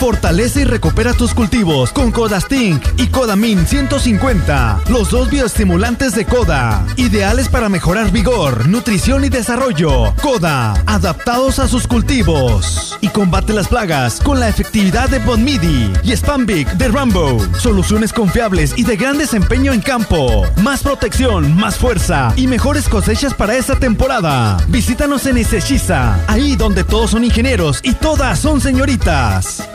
Fortalece y recupera tus cultivos con Codastink y Codamin 150, los dos bioestimulantes de Coda, ideales para mejorar vigor, nutrición y desarrollo. Coda, adaptados a sus cultivos. Y combate las plagas con la efectividad de Bonmidi y Spambic de Rambo. Soluciones confiables y de gran desempeño en campo. Más protección, más fuerza y mejores cosechas para esta temporada. Visítanos en Ezeiza, ahí donde todos son ingenieros y todas son señoritas.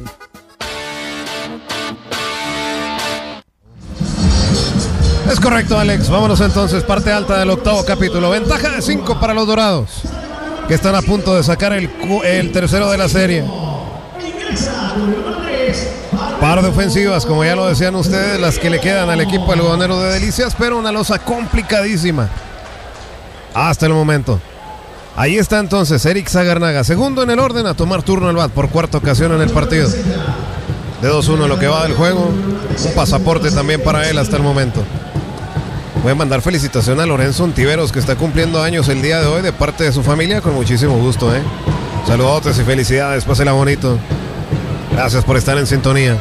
Es correcto, Alex. Vámonos entonces, parte alta del octavo capítulo. Ventaja de 5 para los Dorados, que están a punto de sacar el tercero de la serie. Par de ofensivas, como ya lo decían ustedes, las que le quedan al equipo algodonero de Delicias, pero una losa complicadísima hasta el momento. Ahí está entonces Eric Zagarnaga, segundo en el orden, a tomar turno al bat por cuarta ocasión en el partido. De 2-1 lo que va del juego. Un pasaporte también para él hasta el momento. Voy a mandar felicitación a Lorenzo Ontiveros, que está cumpliendo años el día de hoy, de parte de su familia, con muchísimo gusto, Saludotes y felicidades, pásela bonito. Gracias por estar en sintonía.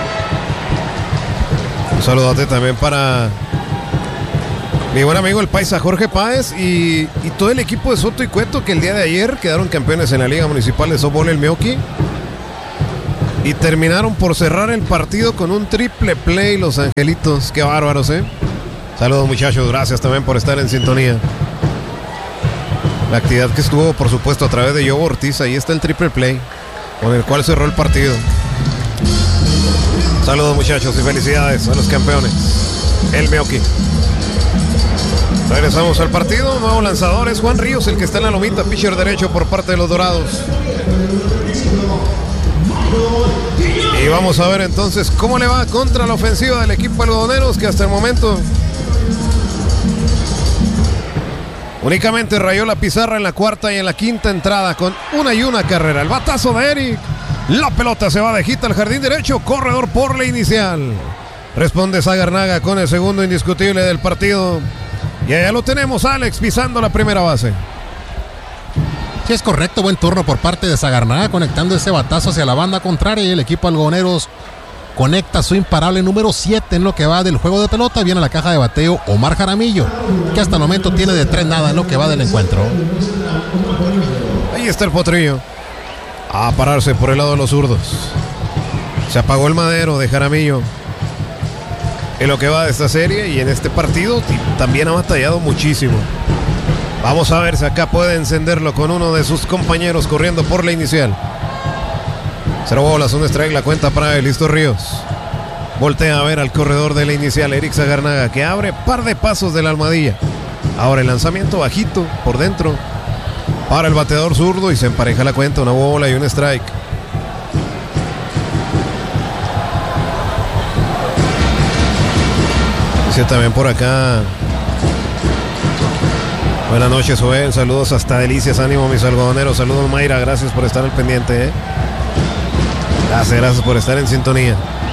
Un saludote también para mi buen amigo el paisa Jorge Páez y todo el equipo de Soto y Cueto, que el día de ayer quedaron campeones en la Liga Municipal de Softball El Mioqui y terminaron por cerrar el partido con un triple play los Angelitos. Qué bárbaros, Saludos, muchachos, gracias también por estar en sintonía. La actividad que estuvo, por supuesto, a través de Joe Ortiz. Ahí está el triple play con el cual cerró el partido. Saludos, muchachos, y felicidades a los campeones El Mioqui. Regresamos al partido. Nuevo lanzador es Juan Ríos, el que está en la lomita, pitcher derecho por parte de los Dorados. Y vamos a ver entonces cómo le va contra la ofensiva del equipo algodoneros, que hasta el momento únicamente rayó la pizarra en la cuarta y en la quinta entrada con una y una carrera. El batazo de Eric. La pelota se va de hit al jardín derecho. Corredor por la inicial. Responde Zagarnaga con el segundo indiscutible del partido. Y allá lo tenemos, Alex, pisando la primera base. Sí, es correcto. Buen turno por parte de Zagarnaga, conectando ese batazo hacia la banda contraria. Y el equipo algodoneros conecta su imparable número 7 en lo que va del juego de pelota. Viene a la caja de bateo Omar Jaramillo, que hasta el momento tiene de 3 nada en lo que va del encuentro. Ahí está el potrillo a pararse por el lado de los zurdos. Se apagó el madero de Jaramillo en lo que va de esta serie, y en este partido también ha batallado muchísimo. Vamos a ver si acá puede encenderlo con uno de sus compañeros corriendo por la inicial. 0 bolas, un strike, la cuenta para él. Listo Ríos. Voltea a ver al corredor de la inicial, Eric Zagarnaga, que abre par de pasos de la almohadilla. Ahora el lanzamiento bajito por dentro para el bateador zurdo y se empareja la cuenta. Una bola y un strike. Dice también por acá: buenas noches, Joel. Saludos hasta Delicias. Ánimo, mis algodoneros. Saludos, Mayra. Gracias por estar al pendiente, Gracias por estar en sintonía.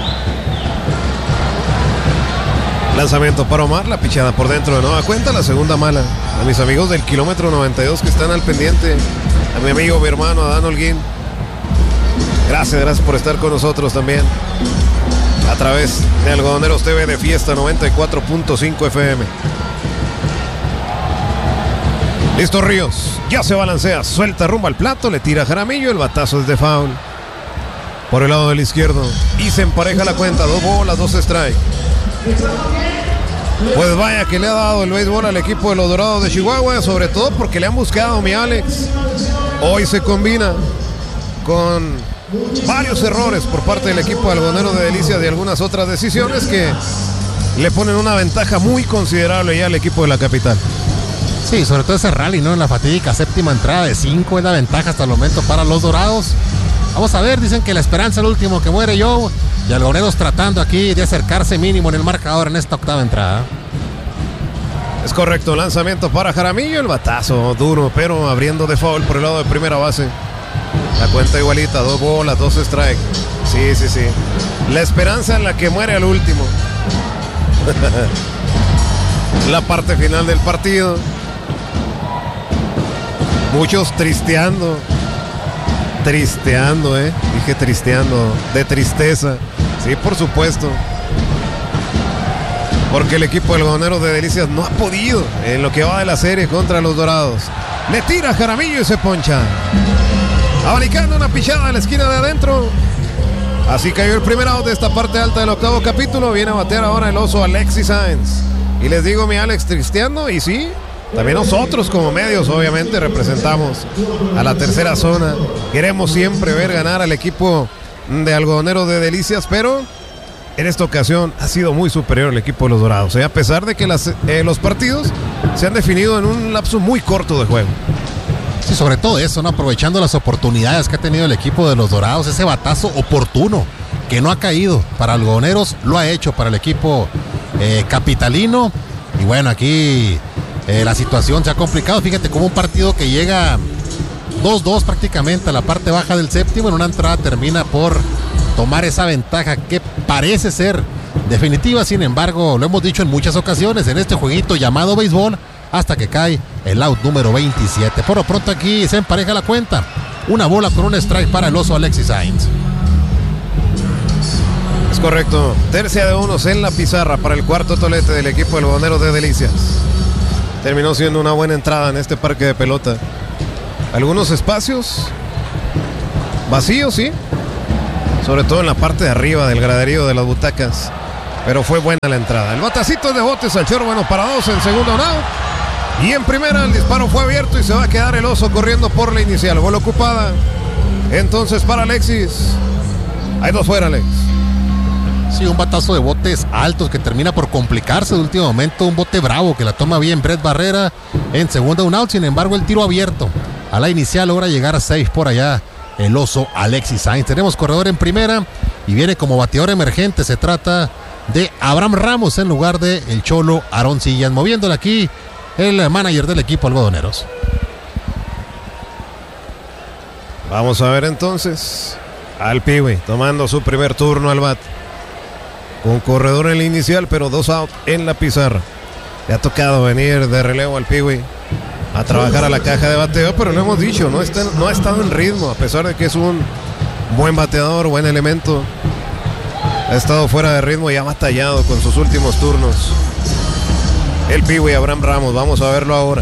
Lanzamiento para Omar, la pichada por dentro de nueva cuenta, la segunda mala. A mis amigos del kilómetro 92 que están al pendiente, a mi amigo, mi hermano Adán Holguín, gracias por estar con nosotros también a través de Algodoneros TV de Fiesta 94.5 FM. Listo Ríos, ya se balancea, suelta rumbo al plato, le tira a Jaramillo, el batazo es de foul por el lado del izquierdo y se empareja la cuenta. 2 bolas, 2 strikes. Pues vaya que le ha dado el béisbol al equipo de los Dorados de Chihuahua, sobre todo porque le han buscado, mi Alex. Hoy se combina con varios errores por parte del equipo algodonero de Delicias y algunas otras decisiones que le ponen una ventaja muy considerable ya al equipo de la capital. Sí, sobre todo ese rally, ¿no? En la fatídica séptima entrada de 5 es la ventaja hasta el momento para los Dorados. Vamos a ver, dicen que la esperanza es el último que muere, Joe. Y algodoneros tratando aquí de acercarse mínimo en el marcador en esta octava entrada. Es correcto, lanzamiento para Jaramillo, el batazo duro, pero abriendo de foul por el lado de primera base. La cuenta igualita, 2 bolas, 2 strikes. Sí. La esperanza en la que muere al último. La parte final del partido. Muchos tristeando tristeando, dije tristeando, de tristeza. Sí, por supuesto. Porque el equipo de Algodoneros de Delicias no ha podido en lo que va de la serie contra los Dorados. Le tira Jaramillo y se poncha. Abanicando una pichada en la esquina de adentro. Así cayó el primer out de esta parte alta del octavo capítulo. Viene a batear ahora el oso Alexis Sáenz. Y les digo, mi Alex, tristeando, y sí, también nosotros como medios obviamente representamos a la tercera zona. Queremos siempre ver ganar al equipo de Algodoneros de Delicias, pero en esta ocasión ha sido muy superior el equipo de los Dorados, a pesar de que los partidos se han definido en un lapso muy corto de juego. Sí, sobre todo eso, ¿no? Aprovechando las oportunidades que ha tenido el equipo de los Dorados, ese batazo oportuno que no ha caído para Algodoneros, lo ha hecho para el equipo capitalino. Y bueno, aquí la situación se ha complicado. Fíjate cómo un partido que llega 2-2 prácticamente a la parte baja del séptimo, en una entrada termina por tomar esa ventaja que parece ser definitiva. Sin embargo, lo hemos dicho en muchas ocasiones, en este jueguito llamado béisbol, hasta que cae el out número 27. Por lo pronto aquí se empareja la cuenta. Una bola con un strike para el oso Alexis Sáenz. Es correcto. Tercia de unos en la pizarra para el cuarto tolete del equipo de Algodoneros de Delicias. Terminó siendo una buena entrada en este parque de pelota. Algunos espacios vacíos, sí. Sobre todo en la parte de arriba del graderío de las butacas. Pero fue buena la entrada. El batacito de botes al chorro, bueno, para dos en segundo out. Y en primera el disparo fue abierto y se va a quedar el oso corriendo por la inicial. Bola ocupada. Entonces para Alexis. Hay dos fuera, Alex. Sí, un batazo de botes altos que termina por complicarse de último momento. Un bote bravo que la toma bien Brett Barrera en segunda un out. Sin embargo, el tiro abierto a la inicial logra llegar a 6 por allá el oso Alexis Sáenz. Tenemos corredor en primera y viene como bateador emergente. Se trata de Abraham Ramos en lugar de el Cholo Aroncillas. Moviéndole aquí el manager del equipo Algodoneros. Vamos a ver entonces al Piwi tomando su primer turno al bat. Un corredor en la inicial, pero 2 out en la pizarra. Le ha tocado venir de relevo al Piwi a trabajar a la caja de bateo, pero lo hemos dicho, no ha estado en ritmo, a pesar de que es un buen bateador, buen elemento. Ha estado fuera de ritmo y ha batallado con sus últimos turnos. El Piwi Abraham Ramos, vamos a verlo ahora.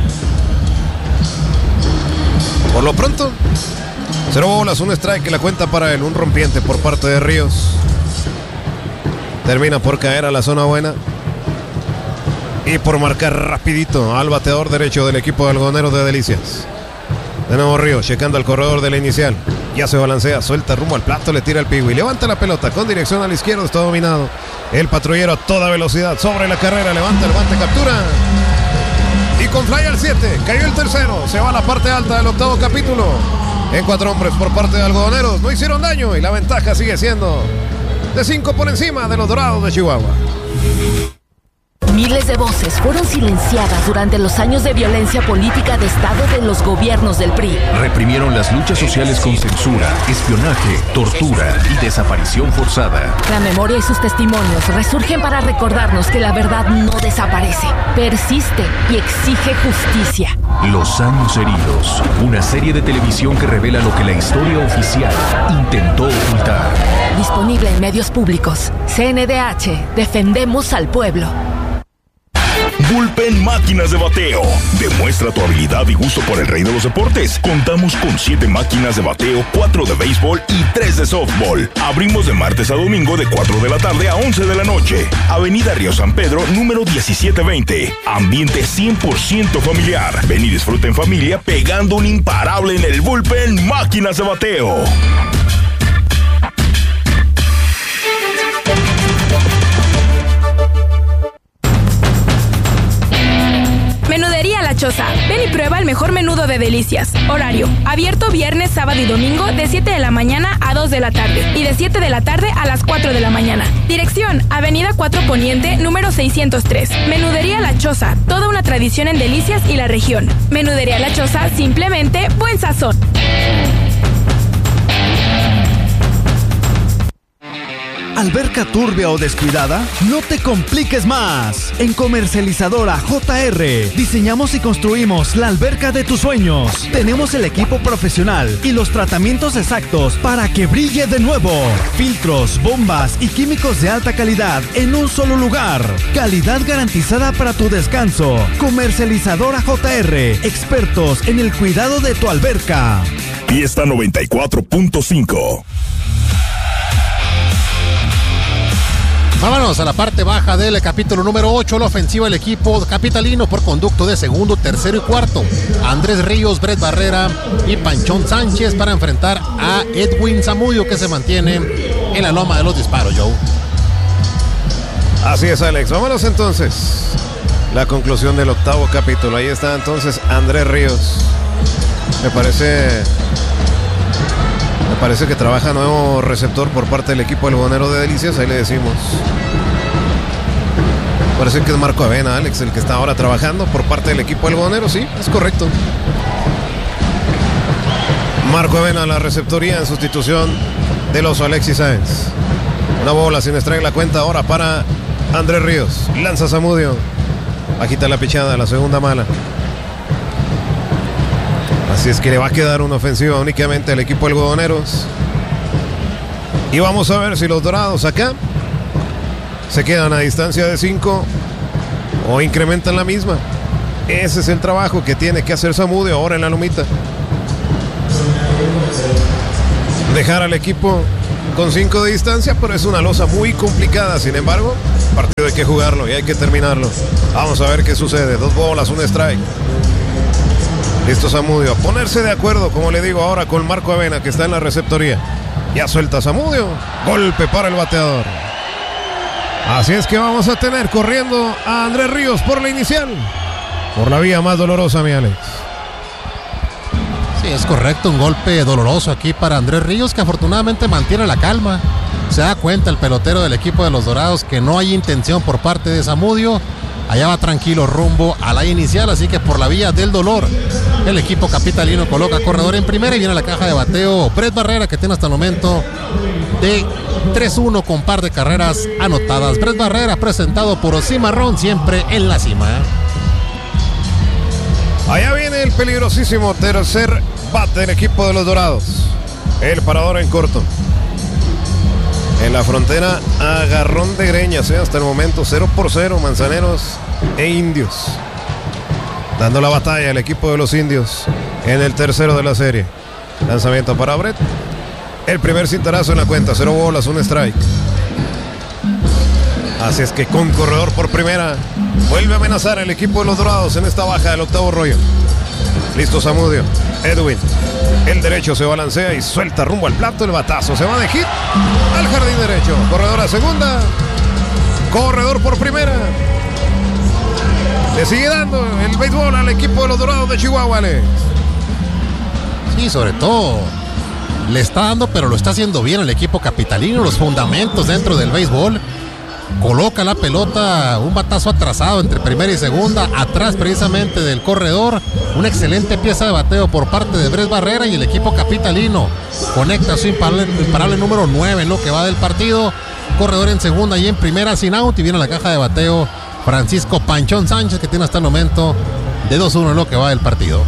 Por lo pronto, 0 bolas, un strike que la cuenta para él, un rompiente por parte de Ríos. Termina por caer a la zona buena y por marcar rapidito al bateador derecho del equipo de Algodoneros de Delicias. De nuevo Ríos, checando al corredor de la inicial. Ya se balancea, suelta rumbo al plato, le tira el Piwi. Levanta la pelota con dirección a la izquierda, está dominado. El patrullero a toda velocidad sobre la carrera, levanta el guante, captura. Y con fly al 7, cayó el tercero. Se va a la parte alta del octavo capítulo. En 4 hombres por parte de Algodoneros. No hicieron daño y la ventaja sigue siendo de 5 por encima de los Dorados de Chihuahua. Miles de voces fueron silenciadas durante los años de violencia política de Estado de los gobiernos del PRI. Reprimieron las luchas sociales con censura, espionaje, tortura y desaparición forzada. La memoria y sus testimonios resurgen para recordarnos que la verdad no desaparece, persiste y exige justicia. Los años heridos, una serie de televisión que revela lo que la historia oficial intentó ocultar. Disponible en medios públicos. CNDH, defendemos al pueblo. Bullpen Máquinas de Bateo. Demuestra tu habilidad y gusto por el rey de los deportes. Contamos con 7 máquinas de bateo, 4 de béisbol y 3 de softball. Abrimos de martes a domingo de 4 de la tarde a 11 de la noche. Avenida Río San Pedro, número 1720. Ambiente 100% familiar. Ven y disfruta en familia pegando un imparable en el Bullpen Máquinas de Bateo. Menudería La Choza. Ven y prueba el mejor menudo de Delicias. Horario: abierto viernes, sábado y domingo de 7 de la mañana a 2 de la tarde y de 7 de la tarde a las 4 de la mañana. Dirección: Avenida 4 Poniente, número 603. Menudería La Choza. Toda una tradición en Delicias y la región. Menudería La Choza, simplemente buen sazón. ¿Alberca turbia o descuidada? No te compliques más. En Comercializadora JR diseñamos y construimos la alberca de tus sueños. Tenemos el equipo profesional y los tratamientos exactos para que brille de nuevo. Filtros, bombas y químicos de alta calidad en un solo lugar. Calidad garantizada para tu descanso. Comercializadora JR, expertos en el cuidado de tu alberca. Fiesta 94.5. Vámonos a la parte baja del capítulo número 8, la ofensiva del equipo capitalino por conducto de segundo, tercero y cuarto. Andrés Ríos, Brett Barrera y Panchón Sánchez para enfrentar a Edwin Zamudio, que se mantiene en la loma de los disparos, Joe. Así es, Alex. Vámonos entonces. La conclusión del octavo capítulo. Ahí está entonces Andrés Ríos. Me parece que trabaja nuevo receptor por parte del equipo algodonero de Delicias. Ahí le decimos. Parece que es Marco Avena, Alex, el que está ahora trabajando por parte del equipo algodonero. Sí, es correcto. Marco Avena, la receptoría en sustitución del oso Alexis Sáenz. Una bola sin strike, la cuenta ahora para Andrés Ríos. Lanza Zamudio. Agita la pichada, la segunda mala. Así es que le va a quedar una ofensiva únicamente al equipo algodoneros. Y vamos a ver si los Dorados acá se quedan a distancia de 5 o incrementan la misma. Ese es el trabajo que tiene que hacer Zamudio ahora en la lomita. Dejar al equipo con 5 de distancia, pero es una losa muy complicada. Sin embargo, el partido hay que jugarlo y hay que terminarlo. Vamos a ver qué sucede. 2 bolas, un strike. Listo Zamudio, a ponerse de acuerdo, como le digo ahora, con Marco Avena, que está en la receptoría. Ya suelta Zamudio, golpe para el bateador. Así es que vamos a tener corriendo a Andrés Ríos por la inicial, por la vía más dolorosa, mi Alex. Sí, es correcto, un golpe doloroso aquí para Andrés Ríos, que afortunadamente mantiene la calma. Se da cuenta el pelotero del equipo de los Dorados que no hay intención por parte de Zamudio. Allá va tranquilo rumbo a la inicial, así que por la vía del dolor el equipo capitalino coloca corredor en primera y viene a la caja de bateo Brett Barrera, que tiene hasta el momento de 3-1 con par de carreras anotadas. Brett Barrera, presentado por Cimarrón, siempre en la cima. Allá viene el peligrosísimo tercer bate del equipo de los Dorados. El parador en corto. En la frontera, agarrón de greñas, hasta el momento 0-0, Manzaneros e Indios. Dando la batalla el equipo de los Indios en el tercero de la serie. Lanzamiento para Brett. El primer cintarazo en la cuenta, 0 bolas, un strike. Así es que con corredor por primera, vuelve a amenazar el equipo de los Dorados en esta baja del octavo rollo. Listo Zamudio, Edwin. El derecho se balancea y suelta rumbo al plato. El batazo se va de hit al jardín derecho. Corredor a segunda. Corredor por primera. Le sigue dando el béisbol al equipo de los Dorados de Chihuahua, Alex. Sí, sobre todo le está dando, pero lo está haciendo bien el equipo capitalino. Los fundamentos dentro del béisbol. Coloca la pelota, un batazo atrasado entre primera y segunda, atrás precisamente del corredor. Una excelente pieza de bateo por parte de Brett Barrera y el equipo capitalino conecta su imparable número 9 en lo que va del partido. Corredor en segunda y en primera sin out, y viene a la caja de bateo Francisco Panchón Sánchez, que tiene hasta el momento de 2-1 en lo que va del partido.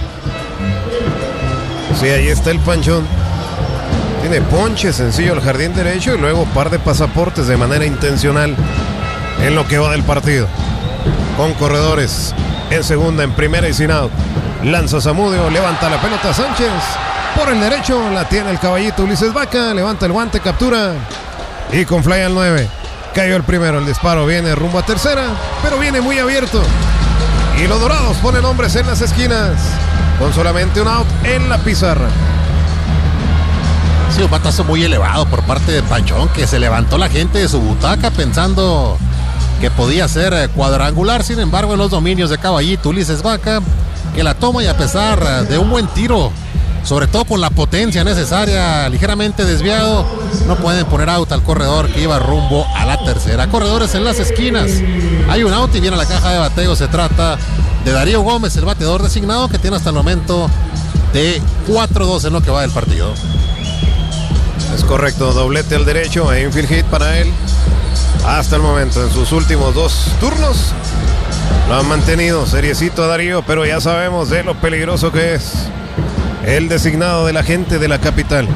Sí, ahí está el Panchón. Tiene ponche sencillo al jardín derecho y luego par de pasaportes de manera intencional en lo que va del partido. Con corredores en segunda, en primera y sin out. Lanza Zamudio, levanta la pelota Sánchez. Por el derecho la tiene el caballito Ulises Vaca. Levanta el guante, captura. Y con fly al 9. Cayó el primero, el disparo viene rumbo a tercera, pero viene muy abierto. Y los Dorados ponen hombres en las esquinas, con solamente un out en la pizarra. Sí, un batazo muy elevado por parte de Panchón, que se levantó la gente de su butaca pensando que podía ser cuadrangular. Sin embargo, en los dominios de caballito Ulises Vaca, que la toma, y a pesar de un buen tiro, sobre todo con la potencia necesaria, ligeramente desviado, no pueden poner out al corredor que iba rumbo a la tercera. Corredores en las esquinas, hay un out y viene a la caja de bateo. Se trata de Darío Gómez, el bateador designado, que tiene hasta el momento de 4-2 en lo que va del partido. Es correcto, doblete al derecho, infield hit para él. Hasta el momento, en sus últimos 2 turnos, lo han mantenido seriecito a Darío, pero ya sabemos de lo peligroso que es el designado de la gente de la capital.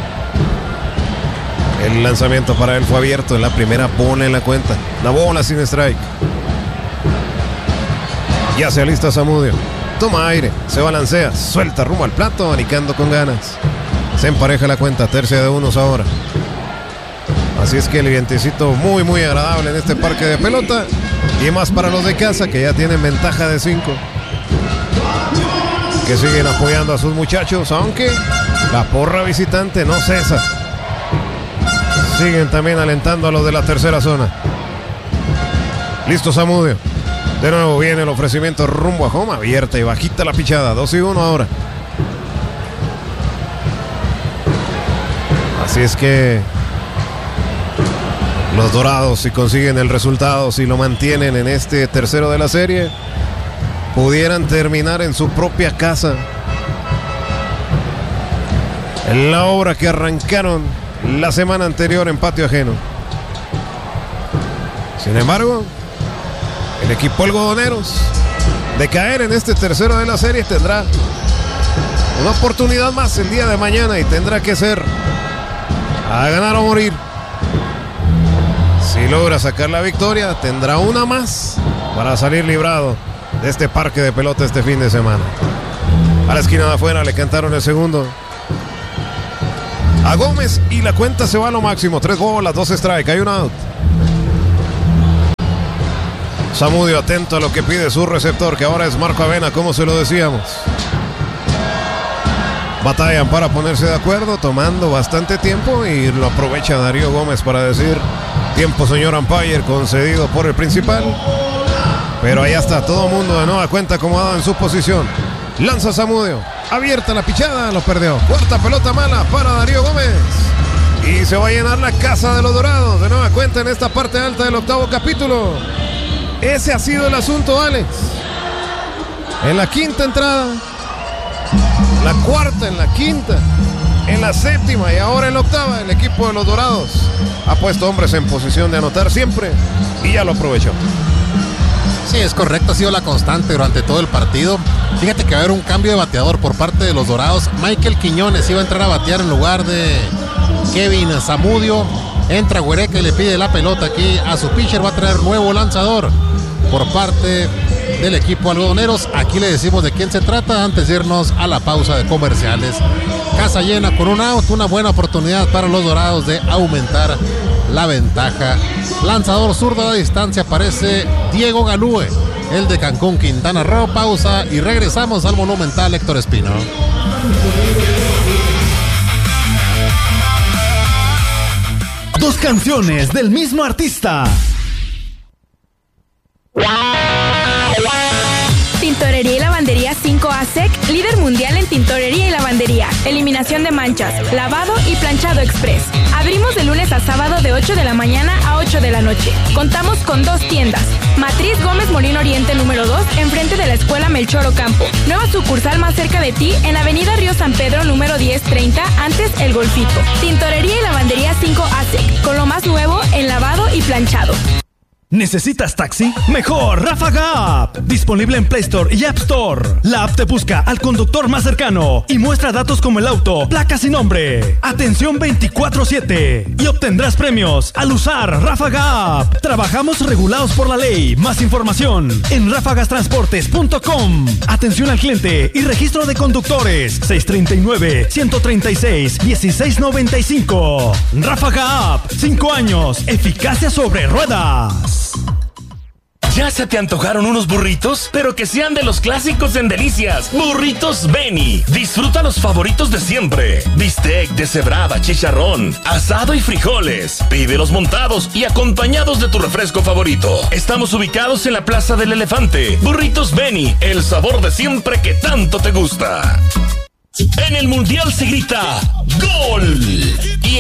El lanzamiento para él fue abierto en la primera bola en la cuenta. La bola sin strike. Ya se alista Zamudio. Toma aire, se balancea, suelta rumbo al plato, abanicando con ganas. Se empareja la cuenta, tercia de unos ahora. Así es que el vientecito muy muy agradable en este parque de pelota. Y más para los de casa, que ya tienen ventaja de 5. Que siguen apoyando a sus muchachos, aunque la porra visitante no cesa. Siguen también alentando a los de la tercera zona. Listo Zamudio. De nuevo viene el ofrecimiento rumbo a home. Abierta y bajita la pichada. 2-1 ahora. Así es que los Dorados, si consiguen el resultado, si lo mantienen en este tercero de la serie, pudieran terminar en su propia casa en la obra que arrancaron la semana anterior en patio ajeno. Sin embargo, el equipo algodoneros, de caer en este tercero de la serie, tendrá una oportunidad más el día de mañana y tendrá que ser a ganar o morir. Si logra sacar la victoria, tendrá una más para salir librado de este parque de pelota este fin de semana. A la esquina de afuera le cantaron el segundo a Gómez y la cuenta se va a lo máximo. 3 bolas, 2 strike, hay un out. Zamudio atento a lo que pide su receptor, que ahora es Marco Avena, como se lo decíamos. Batallan para ponerse de acuerdo, tomando bastante tiempo, y lo aprovecha Darío Gómez para decir: tiempo, señor umpire, concedido por el principal. Pero ahí está, todo el mundo de nueva cuenta acomodado en su posición. Lanza Zamudio, abierta la pichada, lo perdió. Cuarta pelota mala para Darío Gómez. Y se va a llenar la casa de los Dorados de nueva cuenta en esta parte alta del octavo capítulo. Ese ha sido el asunto, Alex. En la quinta entrada, la cuarta, en la quinta, en la séptima y ahora en la octava, el equipo de los Dorados ha puesto hombres en posición de anotar siempre y ya lo aprovechó. Sí, es correcto, ha sido la constante durante todo el partido. Fíjate que va a haber un cambio de bateador por parte de los Dorados. Michael Quiñones iba a entrar a batear en lugar de Kevin Zamudio. Entra Huereca y le pide la pelota aquí a su pitcher. Va a traer nuevo lanzador por parte del equipo algodoneros. Aquí le decimos de quién se trata antes de irnos a la pausa de comerciales. Casa llena con un out, una buena oportunidad para los Dorados de aumentar la ventaja. Lanzador zurdo a la distancia aparece Diego Galúe, el de Cancún, Quintana Roo. Pausa y regresamos al Monumental Héctor Espino. Dos canciones del mismo artista. Tintorería y Lavandería 5A Sec, líder mundial en tintorería y lavandería, eliminación de manchas, lavado y planchado express. Abrimos de lunes a sábado de 8 de la mañana a 8 de la noche. Contamos con 2 tiendas. Matriz Gómez Molino Oriente número 2, enfrente de la Escuela Melchor Ocampo. Nueva sucursal más cerca de ti, en Avenida Río San Pedro número 1030, antes El Golfito. Tintorería y Lavandería 5A Sec, con lo más nuevo en lavado y planchado. ¿Necesitas taxi? Mejor Ráfaga App. Disponible en Play Store y App Store. La app te busca al conductor más cercano y muestra datos como el auto, placas y nombre. Atención 24/7 y obtendrás premios al usar Ráfaga App. Trabajamos regulados por la ley. Más información en ráfagastransportes.com. Atención al cliente y registro de conductores 639-136-1695. Ráfaga App. 5 años. Eficacia sobre ruedas. ¿Ya se te antojaron unos burritos? Pero que sean de los clásicos en Delicias. Burritos Beni. Disfruta los favoritos de siempre. Bistec, deshebrada, chicharrón, asado y frijoles. Pídelos montados y acompañados de tu refresco favorito. Estamos ubicados en la Plaza del Elefante. Burritos Beni, el sabor de siempre que tanto te gusta. En el Mundial se grita ¡Gol! Y